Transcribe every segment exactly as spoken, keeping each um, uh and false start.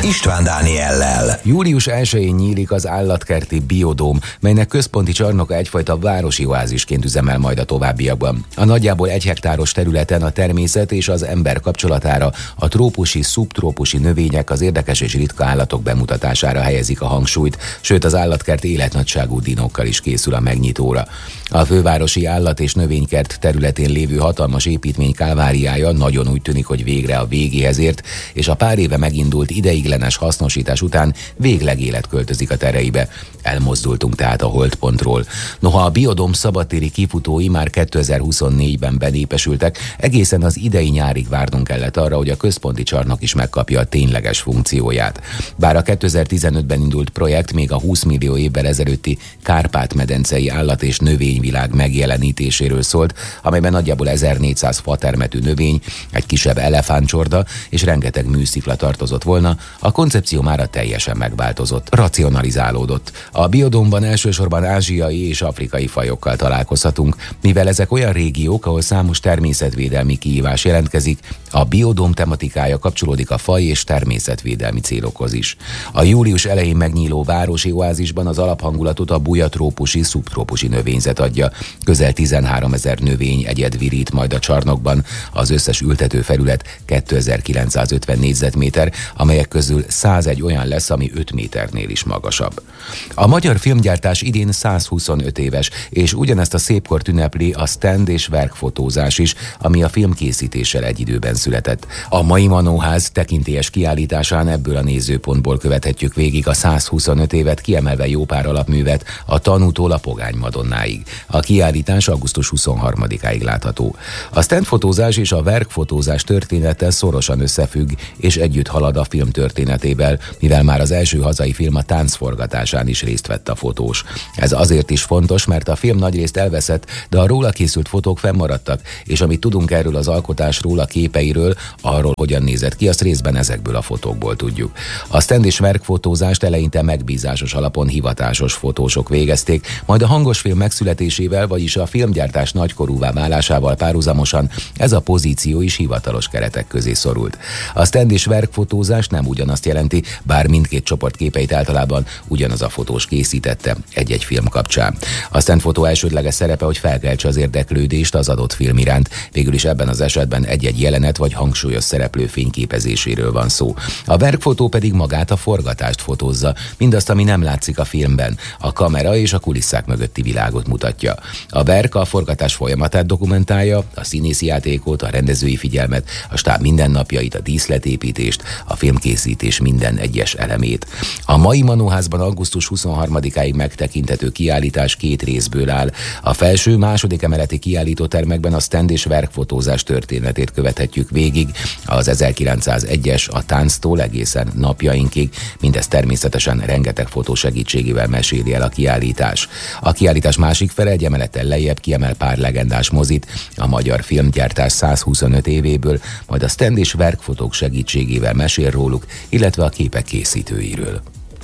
István Dániellel. Július elsején nyílik az állatkerti Biodóm, melynek központi csarnoka egyfajta városi oázisként üzemel majd a továbbiakban. A nagyjából egy hektáros területen a természet és az ember kapcsolatára, a trópusi, szubtrópusi növények, az érdekes és ritka állatok bemutatására helyezik a hangsúlyt, sőt az állatkert életnagyságú dinókkal is készül a megnyitóra. A fővárosi állat- és növénykert területén lévő hatalmas építmény kálváriája nagyon úgy tűnik, hogy végre a végéhez ért, és a pár éve megindult ideiglenes hasznosítás után végleg élet költözik a tereibe. Elmozdultunk tehát a Holdpontról. Noha a Biodóm szabadtéri kifutói már kétezer-huszonnégyben benépesültek, egészen az idei nyárig várnunk kellett arra, hogy a központi csarnok is megkapja a tényleges funkcióját. Bár a kétezer-tizenötben indult projekt még a húsz millió évvel ezelőtti Kárpát-medencei állat- és növényvilág megjelenítéséről szólt, amelyben nagyjából ezernégyszáz fatermetű növény, egy kisebb elefántcsorda és rengeteg műszikla tartozott volna, a koncepció mára teljesen megváltozott, racionalizálódott. A Biodómban elsősorban ázsiai és afrikai fajokkal találkozhatunk, mivel ezek olyan régiók, ahol számos természetvédelmi kihívás jelentkezik, a Biodóm tematikája kapcsolódik a faj- és természetvédelmi célokhoz is. A július elején megnyíló városi oázisban az alaphangulatot a bujatrópusi, szubtrópusi növényzet adja. Közel tizenháromezer növény egyed virít majd a csarnokban, az összes ültető felület kétezer-kilencszázötven négyzetméter, amelyek közül százegy olyan lesz, ami öt méternél is magasabb. A magyar filmgyártás idén százhuszonöt éves, és ugyanezt a szépkort ünnepli a stand és verkfotózás is, ami a filmkészítéssel egy időben született. A mai Manóház tekintélyes kiállításán ebből a nézőpontból követhetjük végig a százhuszonöt évet, kiemelve jó pár alapművet a Tanútól a Pogány Madonnáig. A kiállítás augusztus huszonharmadikáig látható. A standfotózás és a verkfotózás története szorosan összefügg, és együtt halad a film történetével, mivel már az első hazai film a táncforgatásán is részt vett a fotós. Ez azért is fontos, mert a film nagyrészt elveszett, de a róla készült fotók fennmaradtak, és amit tudunk erről az alkotásról, a képeiről, arról hogyan nézett ki, azt részben ezekből a fotókból tudjuk. A stand és verkfotózást eleinte megbízásos alapon hivatásos fotósok végezték, majd a hangos film megszületésével, vagyis a filmgyártás nagykorúvá válásával párhuzamosan ez a pozíció is hivatalos keretek közé szorult. A stand és verkfotózás nem ugyanazt jelenti, bár mindkét csoport képeit általában ugyanaz a fotós készítette egy-egy film kapcsán. A standfotó elsődleges szerepe, hogy felkeltse az érdeklődést az adott film iránt, végül is ebben az esetben egy-egy jelenet vagy hangsúlyos szereplő fényképezéséről van szó. A verkfotó pedig magát a forgatást fotózza, mindazt, ami nem látszik a filmben, a kamera és a kulisszák mögötti világot mutatja. A verk a forgatás folyamatát dokumentálja, a színészi játékot, a rendezői figyelmet, a stáb mindennapjait, a díszletépítést, a filmkészítés minden egyes elemét. A mai Manóházban augusztus huszonharmadikáig megtekinthető kiállítás két részből áll. A felső második emeleti kiállítótermekben a stand és verkfotózás történetét követhetjük végig, az ezerkilencszázegyes a tánctól egészen napjainkig, mindez természetesen rengeteg fotó segítségével meséli el a kiállítás. A kiállítás másik fele egy emelettel lejjebb kiemel pár legendás mozit a magyar filmgyártás százhuszonöt évéből, majd a stand és verkfotók segítségével mesél róluk, illetve a képek készítőiről.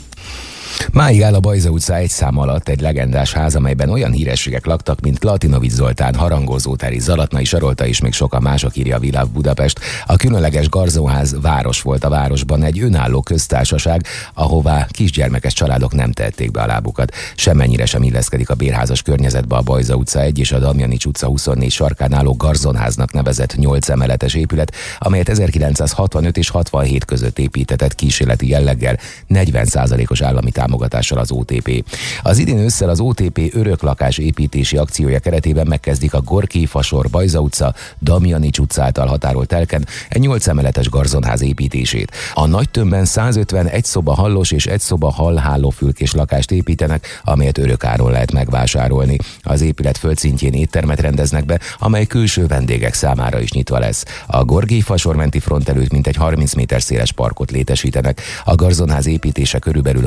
Máig áll a Bajza utca egy szám alatt egy legendás ház, amelyben olyan hírességek laktak, mint Klatinovics Zoltán, Harangozótári, Zalatnai Sarolta és még sokan mások, írja a Világ Budapest. A különleges Garzóház város volt a városban, egy önálló köztársaság, ahová kisgyermekes családok nem tették be a lábukat. Semmennyire sem illeszkedik a bérházas környezetbe a Bajza utca egy és a Damjanics utca huszonnégy sarkán álló Garzonháznak nevezett nyolc emeletes épület, amelyet ezerkilencszázhatvanöt és hatvanhét között építetett kísérleti jelleggel negyven százalékos állami támogatással az o té pé. Az idén ősszel az o té pé öröklakás építési akciója keretében megkezdik a Gorki Fasor Bajza utca, Damjanics utca által határolt telken egy nyolc emeletes garzonház építését. A nagy tömbben százötven egy szoba hallos és egy szoba hal-hálófülkés lakást építenek, amelyet örökáron lehet megvásárolni. Az épület földszintjén éttermet rendeznek be, amely külső vendégek számára is nyitva lesz. A Gorki Fasor menti front előtt mintegy harminc méter széles parkot létesítenek. A garzonház építése körülbelül másfél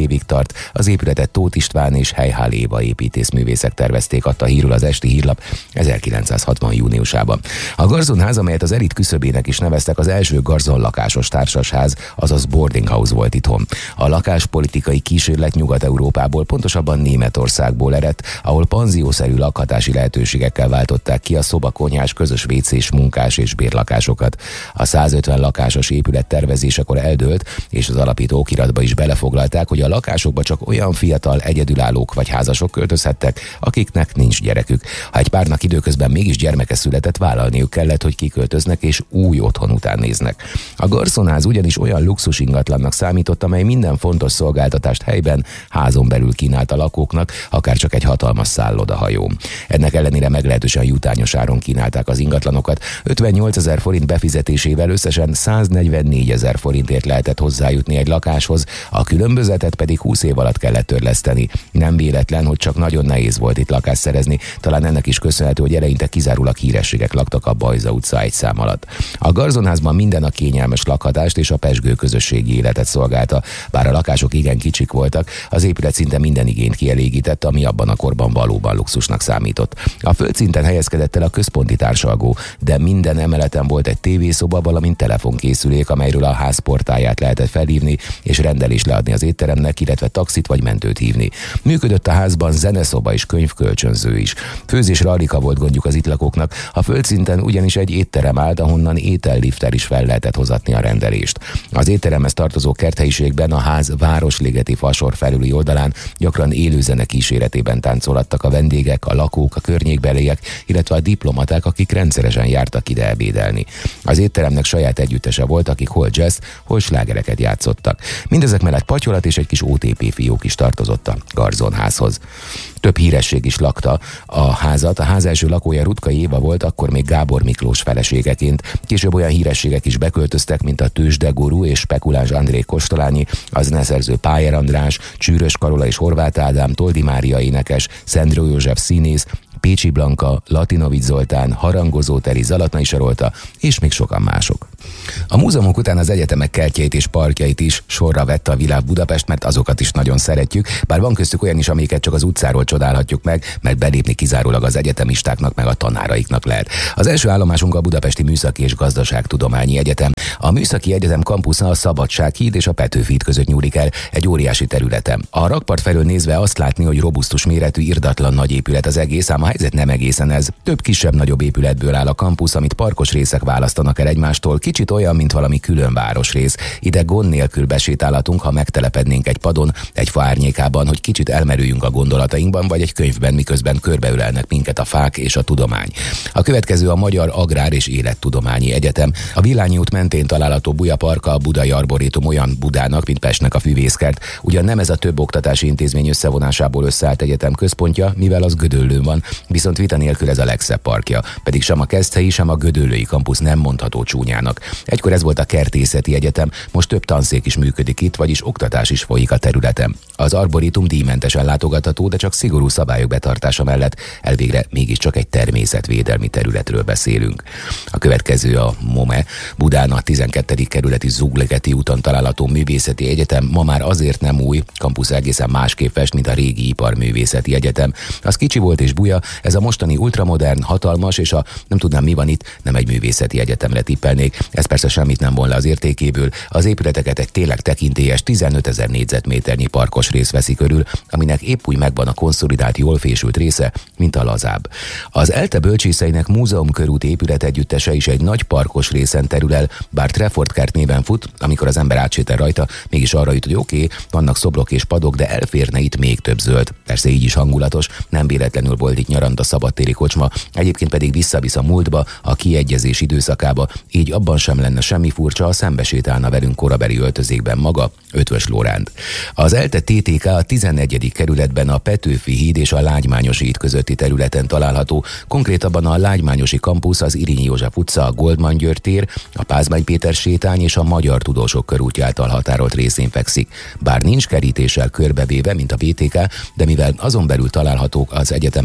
évig tart, az épületet Tóth István és Helyhál Éva építészművészek tervezték, adta hírül az Esti Hírlap ezerkilencszázhatvan júniusában. A garzonház, amelyet az elit küszöbének is neveztek, az első garzon lakásos társasház, azaz boarding house volt itthon. A lakáspolitikai kísérlet Nyugat-Európából, pontosabban Németországból eredt, ahol panziószerű lakhatási lehetőségekkel váltották ki a szobakonyhás, közös vécés, munkás és bérlakásokat. A százötven lakásos épület tervezésekor eldőlt, és az alapító okiratba is belefoglalták, hogy a lakásokba csak olyan fiatal egyedülállók vagy házasok költözhettek, akiknek nincs gyerekük. Ha egy párnak időközben mégis gyermeke született, vállalniuk kellett, hogy kiköltöznek és új otthon után néznek. A garzonház ugyanis olyan luxus ingatlannak számított, amely minden fontos szolgáltatást helyben, házon belül kínált a lakóknak, akár csak egy hatalmas szállodahajó. Ennek ellenére meglehetősen jutányos áron kínálták az ingatlanokat. ötvennyolcezer forint befizetésével összesen száznegyvennégyezer forintért lehetett hozzájutni egy lakáshoz, a különbözetet pedig húsz év alatt kellett törleszteni. Nem véletlen, hogy csak nagyon nehéz volt itt lakást szerezni, talán ennek is köszönhető, hogy eleinte kizárólag hírességek laktak a Bajza utca egy szám alatt. A garzonházban minden a kényelmes lakhatást és a pezsgő közösségi életet szolgálta. Bár a lakások igen kicsik voltak, az épület szinte minden igényt kielégített, ami abban a korban valóban luxusnak számított. A földszinten helyezkedett el a központi társalgó, de minden emeleten volt egy tévészoba, valamint telefonkészülék, amelyről a ház portáját lehetett felhívni és rendelést leadni az étteremnek, illetve taxit vagy mentőt hívni. Működött a házban zeneszoba és könyvkölcsönző is. Főzésre alig volt gondjuk az itt lakóknak, a földszinten ugyanis egy étterem állt, ahonnan étellifter is fel lehetett hozatni a rendelést. Az étteremhez tartozó kerthelyiségben a ház városligeti fasor felüli oldalán gyakran élőzene kíséretében táncolattak a vendégek, a lakók, a környékbeliek, illetve a diplomaták, akik rendszeresen jártak ide ebédelni. Az étteremnek saját együttese volt, akik hol jazz, hol slágereket játszottak. Mindezek mellett patyolat és egy kis o té pé fiók is tartozott a garzonházhoz. Több híresség is lakta a házat. A ház első lakója Rutkai Éva volt, akkor még Gábor Miklós feleségeként. Később olyan hírességek is beköltöztek, mint a tőzsdegurú és spekuláns André Kostolányi, a zeneszerző Pájer András, Csűrös Karola és Horváth Ádám, Toldi Mária énekes, Szendró József színész, Pécsi Blanka, Latinovics Zoltán, Harangozó Teri, Zalatnai Sarolta és még sokan mások. A múzeumok után az egyetemek kertjeit és parkjait is sorra vette a világ Budapest, mert azokat is nagyon szeretjük, bár van köztük olyan is, amiket csak az utcáról csodálhatjuk meg, mert belépni kizárólag az egyetemistáknak meg a tanáraiknak lehet. Az első állomásunk a Budapesti Műszaki és Gazdaságtudományi Egyetem. A Műszaki Egyetem kampusza a Szabadsághíd és a Petőfi híd között nyúlik el, egy óriási területen. A rakpart felől nézve azt látni, hogy robusztus méretű, irdatlan nagy épület az egész, ám a helyzet nem egészen ez. Több kisebb-nagyobb épületből áll a kampusz, amit parkos részek választanak el egymástól, kicsit olyan, mint valami külön városrész. Ide gond nélkül besétálhatunk, ha megtelepednénk egy padon, egy fa árnyékában, hogy kicsit elmerüljünk a gondolatainkban, vagy egy könyvben, miközben körbeölelnek minket a fák és a tudomány. A következő a Magyar Agrár és Élettudományi Egyetem. A Villányi út mentén található Bujaparka, a Budai Arborétum olyan Budának, mint Pestnek a Füvészkert. Ugyan nem ez a több oktatási intézmény összevonásából összeállt egyetem központja, mivel az Gödöllőn van, viszont vita nélkül ez a legszebb parkja, pedig sem a Keszthelyi, sem a gödöllői kampusz nem mondható csúnyának. Egykor ez volt a Kertészeti Egyetem, most több tanszék is működik itt, vagyis oktatás is folyik a területen. Az arborétum díjmentesen látogatható, de csak szigorú szabályok betartása mellett elvégre mégiscsak egy természetvédelmi területről beszélünk. A következő a MOME, Budán a tizenkettedik kerületi Zuglegeti úton található Művészeti Egyetem, ma már azért nem új, kampusz egészen másképp fest, mint a régi Iparművészeti Egyetem. Az kicsi volt és buja, ez a mostani ultramodern, hatalmas, és a nem tudnám mi van itt, nem egy művészeti egyetemre tippelnék. Ez persze semmit nem von le az értékéből. Az épületeket egy tényleg tekintélyes tizenötezer négyzetméternyi parkos rész veszi körül, aminek épp úgy megvan a konszolidált, jól fésült része, mint a lazább. Az ELTE bölcsészeinek múzeumkörút épület együttese is egy nagy parkos részen terül el, bár Trefford kert néven fut, amikor az ember átsétel rajta, mégis arra jut, hogy oké, okay, vannak szobrok és padok, de elférne itt még több zöld. Persze így is hangulatos, nem véletlenül volt itt nyarant a szabadtéri kocsma, egyébként pedig visszavisz a múltba, a kiegyezés időszakába, így abban sem lenne semmi furcsa, ha szembesétálna velünk korabeli öltözékben maga, Ötvös Lóránd. Az ELTE té té ká a tizennegyedik kerületben a Petőfi híd és a Lágymányosi híd közötti területen található, konkrétabban a Lágymányosi kampusz, az Irényi József utca, a Goldman György tér, a Pázmány Péter sétány és a Magyar Tudósok körútja által határolt részén fekszik. Bár nincs kerítéssel körbevéve, mint a bé té ká, de mivel azon belül találhatók az egyetemek épületei,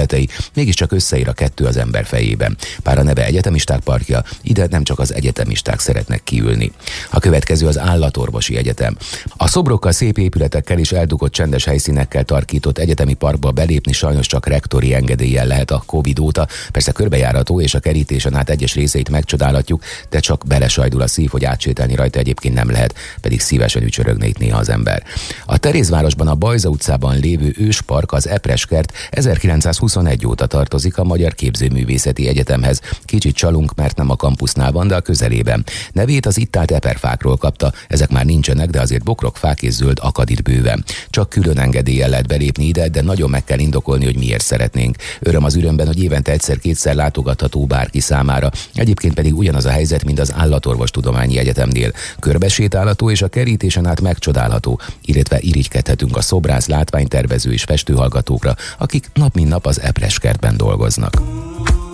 épületei, mégiscsak összeír a kettő az ember fejében. Bár a neve Egyetemisták Parkja, ide nem csak az egyetemisták szeretnek kiülni. A következő az Állatorvosi Egyetem. A szobrokkal, szép épületekkel és eldugott csendes helyszínekkel tarkított egyetemi parkba belépni sajnos csak rektori engedéllyel lehet a Covid óta. Persze körbejárató és a kerítésen át egyes részeit megcsodálhatjuk, de csak belesajdul a szív, hogy átsétálni rajta egyébként nem lehet, pedig szívesen ücsörögne itt néha az ember. A Terézvárosban a Bajza utcában lévő őspark, az Epreskert ezerkilencszázhuszonegy óta tartozik a Magyar Képzőművészeti Egyetemhez. Kicsit csalunk, mert nem a kampusznál van, de a közelében. Nevét az itt állt eperfákról kapta, ezek már nincsenek, de azért bokrok, fák és zöld akad itt bőven. Csak külön engedéllyel lehet belépni ide, de nagyon meg kell indokolni, hogy miért szeretnénk. Öröm az ürömben, hogy évente egyszer-kétszer látogatható bárki számára. Egyébként pedig ugyanaz a helyzet, mint az Állatorvostudományi Egyetemnél. Körbesétálható és a kerítésen át megcsodálható, illetve irigykedhetünk a szobrász, látványtervező és festőhallgatókra, akik nap mint nap az Epreskertben dolgoznak.